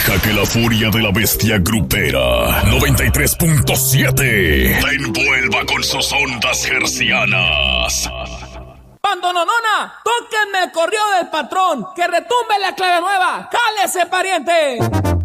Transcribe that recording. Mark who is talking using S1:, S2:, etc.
S1: Deja que la furia de la bestia grupera 93.7 te envuelva con sus ondas hercianas.
S2: ¡Bandononona! ¡Tóquenme el corrido del patrón! ¡Que retumbe la clave nueva! ¡Jálese, pariente!